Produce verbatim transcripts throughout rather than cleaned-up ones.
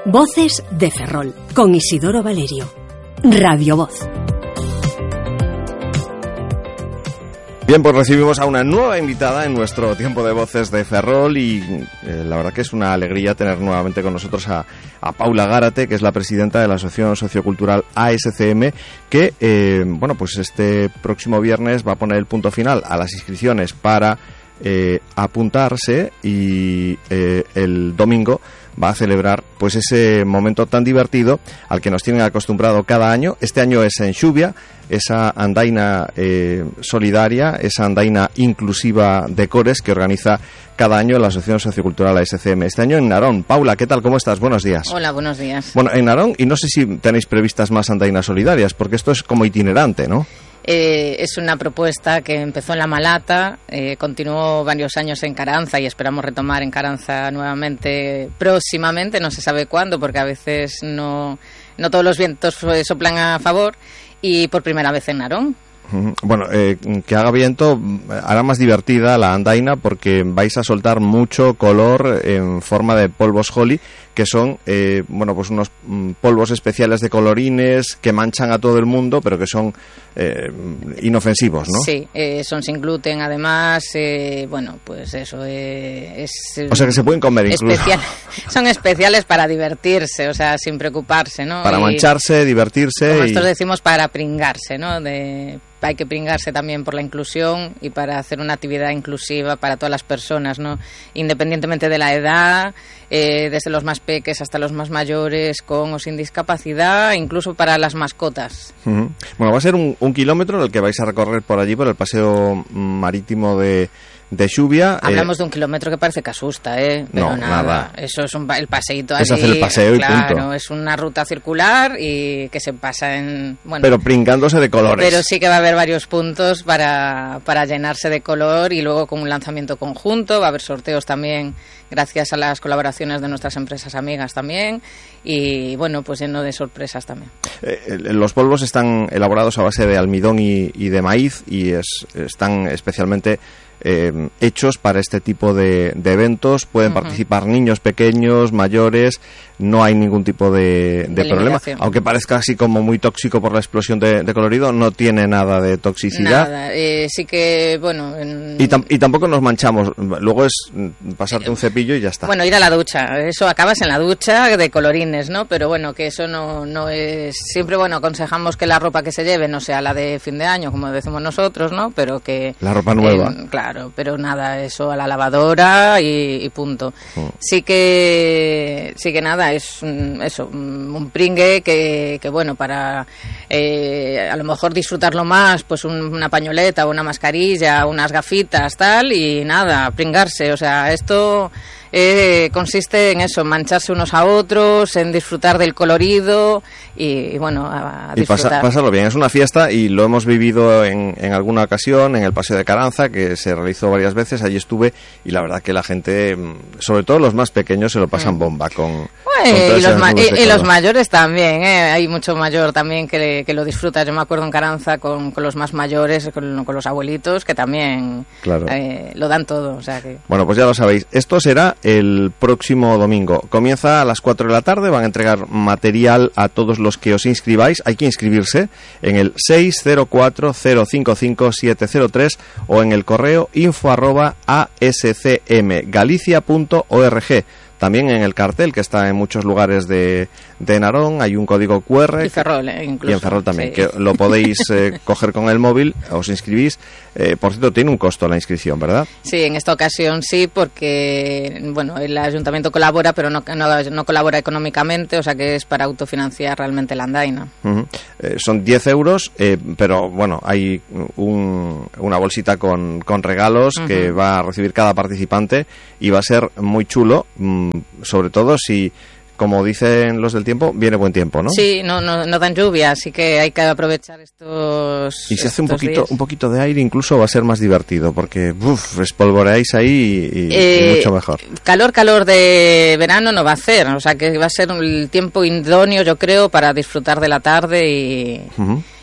Voces de Ferrol, con Isidoro Valerio. Radio Voz. Bien, pues recibimos a una nueva invitada en nuestro tiempo de Voces de Ferrol y eh, la verdad que es una alegría tener nuevamente con nosotros a, a Paula Gárate, que es la presidenta de la Asociación Sociocultural A S C M, que, eh, bueno, pues este próximo viernes va a poner el punto final a las inscripciones para eh, apuntarse y eh, el domingo va a celebrar pues ese momento tan divertido al que nos tienen acostumbrado cada año. Este año es en Xuvia, esa andaina eh, solidaria, esa andaina inclusiva de cores que organiza cada año la Asociación Sociocultural A S C M. Este año en Narón. Paula, ¿qué tal? ¿Cómo estás? Buenos días. Hola, buenos días. Bueno, en Narón, y no sé si tenéis previstas más andainas solidarias, porque esto es como itinerante, ¿no? Eh, es una propuesta que empezó en La Malata, eh, continuó varios años en Caranza y esperamos retomar en Caranza nuevamente próximamente, no se sabe cuándo porque a veces no, no todos los vientos soplan a favor, y por primera vez en Narón. Bueno, eh, que haga viento hará más divertida la andaina porque vais a soltar mucho color en forma de polvos Holly, que son, eh, bueno, pues unos mm, polvos especiales de colorines que manchan a todo el mundo, pero que son eh, inofensivos, ¿no? Sí, eh, son sin gluten, además, eh, bueno, pues eso, eh, es... O sea que se pueden comer incluso. Especial, son especiales para divertirse, o sea, sin preocuparse, ¿no? Para y, mancharse, divertirse. Como y... nosotros decimos, para pringarse, ¿no? De... Hay que pringarse también por la inclusión y para hacer una actividad inclusiva para todas las personas, ¿no? Independientemente de la edad, eh, desde los más peques hasta los más mayores, con o sin discapacidad, incluso para las mascotas. Uh-huh. Bueno, va a ser un, un kilómetro el que vais a recorrer por allí, por el paseo marítimo de... de Xuvia. Hablamos eh, de un kilómetro que parece que asusta, ¿eh? Pero no, nada, nada. Eso es un, el paseíto es allí. hacer el paseo y claro, punto. Es una ruta circular y que se pasa en... Bueno, pero pringándose de colores. Pero sí que va a haber varios puntos para, para llenarse de color y luego con un lanzamiento conjunto. Va a haber sorteos también gracias a las colaboraciones de nuestras empresas amigas también. Y bueno, pues lleno de sorpresas también. Eh, los polvos están elaborados a base de almidón y, y de maíz y es, están especialmente... Eh, hechos para este tipo de, de eventos. Pueden uh-huh. participar niños pequeños, mayores, no hay ningún tipo de, de problema, aunque parezca así como muy tóxico por la explosión de, de colorido, no tiene nada de toxicidad. Nada, eh, sí que, bueno... En... Y, tam- y tampoco nos manchamos, luego es pasarte un cepillo y ya está. Bueno, ir a la ducha, eso acabas en la ducha de colorines, ¿no? Pero bueno, que eso no, no es... Siempre, bueno, aconsejamos que la ropa que se lleve no sea la de fin de año, como decimos nosotros, ¿no? Pero que... La ropa nueva. Eh, claro, pero nada, eso a la lavadora y, y punto. Oh. Sí que... Sí que nada, es un, eso, un pringue que, que bueno, para eh, a lo mejor disfrutarlo más, pues un, una pañoleta, una mascarilla, unas gafitas, tal, y nada, pringarse, o sea, esto... Eh, consiste en eso, en mancharse unos a otros, en disfrutar del colorido y, y bueno, a, a disfrutar. Y pasa, pasarlo bien, es una fiesta y lo hemos vivido en, en alguna ocasión en el Paseo de Caranza, que se realizó varias veces, allí estuve y la verdad que la gente, sobre todo los más pequeños, se lo pasan bomba con... Bueno, con y, los ma- y, y los mayores también, ¿eh? Hay mucho mayor también que, que lo disfruta. Yo me acuerdo en Caranza con, con los más mayores, con, con los abuelitos, que también claro. eh, lo dan todo. O sea que... Bueno, pues ya lo sabéis, esto será el próximo domingo. Comienza a las cuatro de la tarde, van a entregar material a todos los que os inscribáis. Hay que inscribirse en el seis cero cuatro cero cinco cinco siete cero tres o en el correo info arroba ascmgalicia punto org. También en el cartel, que está en muchos lugares de, de Narón, hay un código cu erre. Y Ferrol, eh, incluso. Y en Ferrol también, sí. Que lo podéis eh, coger con el móvil, os inscribís. Eh, por cierto, tiene un costo la inscripción, ¿verdad? Sí, en esta ocasión sí, porque bueno, el ayuntamiento colabora, pero no, no, no colabora económicamente, o sea que es para autofinanciar realmente la andaina. Uh-huh. Eh, son diez euros, eh, pero bueno, hay un, una bolsita con, con regalos uh-huh. que va a recibir cada participante y va a ser muy chulo, mmm, sobre todo si, como dicen los del tiempo, viene buen tiempo, ¿no? Sí, no, no, no dan lluvia, así que hay que aprovechar estos Y si hace un poquito días. un poquito de aire, incluso va a ser más divertido, porque uf, espolvoreáis ahí y, y, eh, y mucho mejor. Calor, calor de verano no va a hacer, o sea que va a ser el tiempo idóneo, yo creo, para disfrutar de la tarde y... Uh-huh.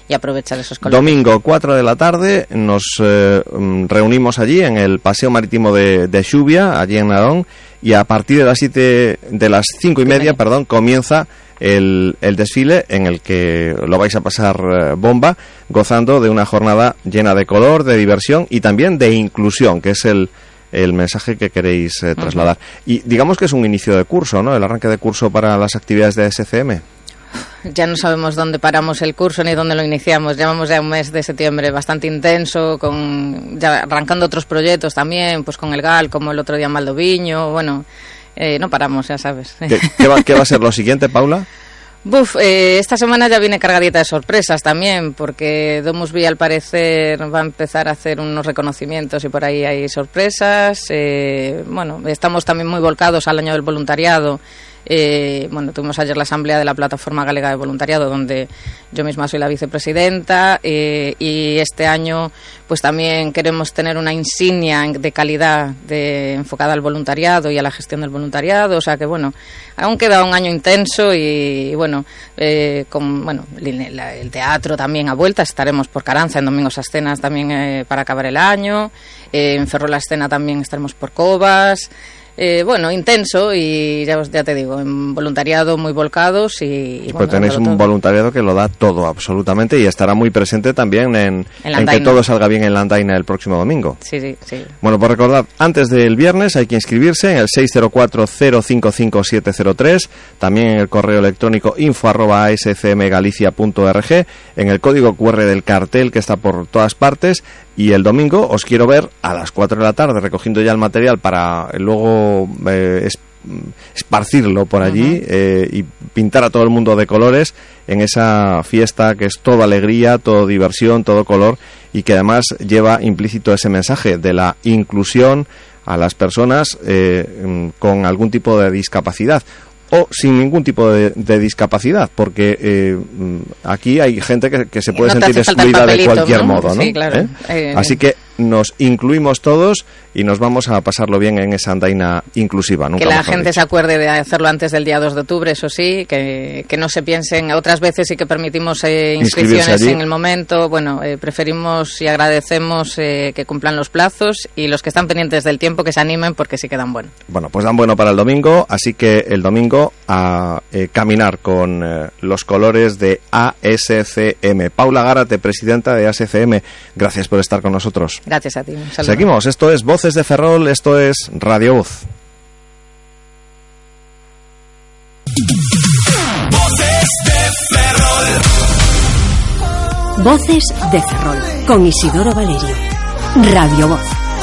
y aprovechar esos colores. Domingo, cuatro de la tarde, nos eh, reunimos allí en el Paseo Marítimo de, de Xubia, allí en Narón, y a partir de las siete, de las cinco y media, perdón, comienza el, el desfile en el que lo vais a pasar eh, bomba, gozando de una jornada llena de color, de diversión y también de inclusión, que es el el mensaje que queréis eh, trasladar. Uh-huh. Y digamos que es un inicio de curso, ¿no? El arranque de curso para las actividades de A S C M. Ya no sabemos dónde paramos el curso ni dónde lo iniciamos. Llevamos ya un mes de septiembre bastante intenso, con ya arrancando otros proyectos también, pues con el G A L, como el otro día en Valdoviño. Bueno, eh, no paramos, ya sabes. ¿Qué, qué, va, ¿Qué va a ser lo siguiente, Paula? Buf, eh, esta semana ya viene cargadita de sorpresas también, porque Domusvi al parecer va a empezar a hacer unos reconocimientos y por ahí hay sorpresas. Eh, bueno, estamos también muy volcados al año del voluntariado. Eh, bueno, tuvimos ayer la asamblea de la Plataforma Galega de Voluntariado, donde yo misma soy la vicepresidenta, eh, y este año pues también queremos tener una insignia de calidad de, enfocada al voluntariado y a la gestión del voluntariado. O sea que bueno, aún queda un año intenso y, y bueno, eh, con bueno el, el teatro también a vuelta. Estaremos por Caranza en Domingos a Escenas también eh, para acabar el año. Eh, en Ferrol la Escena también estaremos por Covas. Eh, bueno, intenso y ya, ya te digo, en voluntariado muy volcados y... y pues bueno, tenéis un todo. voluntariado que lo da todo absolutamente y estará muy presente también en, en, en que todo salga bien en la andaina el próximo domingo. Sí, sí, sí. Bueno, pues recordad, antes del viernes hay que inscribirse en el seis cero cuatro cero cinco cinco siete cero tres, también en el correo electrónico info arroba a s c m galicia punto org, en el código cu erre del cartel que está por todas partes. Y el domingo os quiero ver a las cuatro de la tarde recogiendo ya el material para luego eh, es, esparcirlo por allí. Uh-huh. eh, y pintar a todo el mundo de colores en esa fiesta que es todo alegría, todo diversión, todo color y que además lleva implícito ese mensaje de la inclusión a las personas eh, con algún tipo de discapacidad o sin ningún tipo de, de discapacidad, porque eh, aquí hay gente que, que se puede no sentir excluida papelito, de cualquier ¿no? modo, ¿no? Sí, claro. ¿Eh? Eh, Así que nos incluimos todos y nos vamos a pasarlo bien en esa andaina inclusiva. Nunca que la gente dicho. se acuerde de hacerlo antes del día dos de octubre, eso sí, que, que no se piensen, otras veces sí que permitimos eh, inscripciones en el momento. Bueno, eh, preferimos y agradecemos eh, que cumplan los plazos y los que están pendientes del tiempo que se animen porque sí que dan bueno. Bueno, pues dan bueno para el domingo, así que el domingo a eh, caminar con eh, los colores de A S C M. Paula Gárate, presidenta de A S C M, gracias por estar con nosotros. Gracias a ti. Un saludo. Seguimos, esto es Voces de Ferrol, esto es Radio Voz. Voces de Ferrol. Voces de Ferrol, con Isidoro Valerio. Radio Voz.